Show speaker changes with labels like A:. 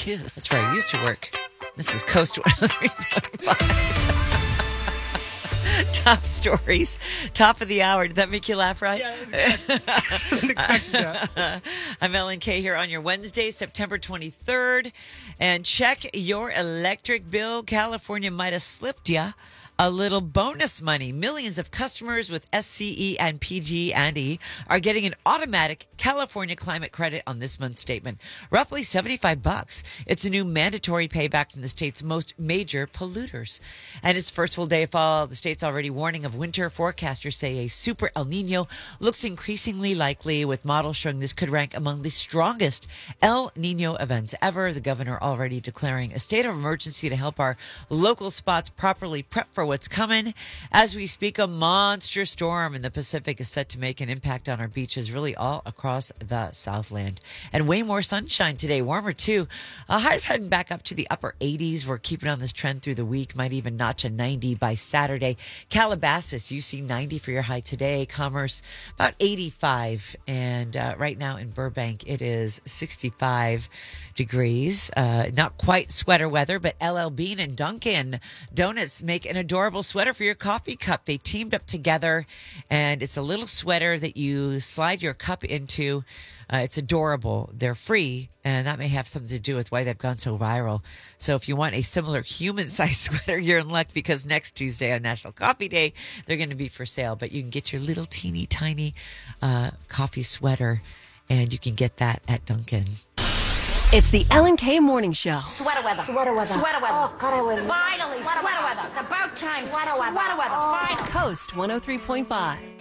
A: kiss.
B: That's where I used to work. This is Coast 103.5. Top stories, top of the hour. Did that make you laugh, right?
A: Yeah, that's exactly that.
B: I'm Ellen K here on your Wednesday, September 23rd. And check your electric bill. California might have slipped ya a little bonus money. Millions of customers with SCE and PG&E are getting an automatic California climate credit on this month's statement. Roughly $75. It's a new mandatory payback from the state's most major polluters. And it's first full day of fall. The state's already warning of winter. Forecasters say a super El Nino looks increasingly likely, with models showing this could rank among the strongest El Nino events ever. The governor already declaring a state of emergency to help our local spots properly prep for what's coming. As we speak, a monster storm in the Pacific is set to make an impact on our beaches, really all across the Southland. And way more sunshine today, warmer too. Highs heading back up to the upper 80s. We're keeping on this trend through the week, might even notch a 90 by Saturday. Calabasas, you see 90 for your high today. Commerce, about 85. And right now in Burbank, it is 65 degrees. Not quite sweater weather, but LL Bean and Dunkin' Donuts make an adorable sweater for your coffee cup. They teamed up together, and it's a little sweater that you slide your cup into. It's adorable. They're free, and that may have something to do with why they've gone so viral. So if you want a similar human-sized sweater, you're in luck, because next Tuesday on National Coffee Day, they're going to be for sale. But you can get your little teeny tiny coffee sweater, and you can get that at Dunkin'.
C: It's the Ellen K Morning Show.
D: Sweater weather.
E: Sweater weather.
D: Sweater weather.
E: Oh, God, I would.
D: Finally, sweater weather. It's about time. Sweater weather. Finally.
C: Coast 103.5.